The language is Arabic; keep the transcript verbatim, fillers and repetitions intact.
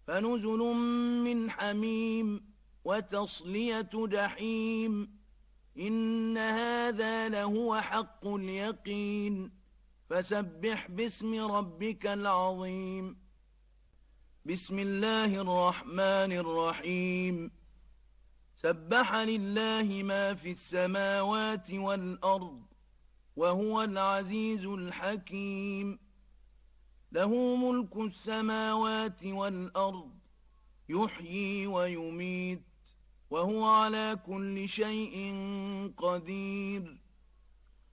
فنزل من حميم وتصلية جحيم إن هذا لهو حق اليقين فسبح باسم ربك العظيم بسم الله الرحمن الرحيم سبح لله ما في السماوات والأرض وهو العزيز الحكيم له ملك السماوات والأرض يحيي ويميت وهو على كل شيء قدير